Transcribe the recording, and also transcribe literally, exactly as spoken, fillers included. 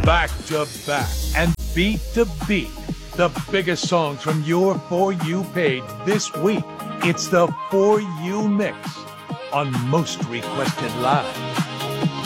back to back and beat to beat. The biggest songs from your For You page this week. It's the For You Mix on Most Requested Live.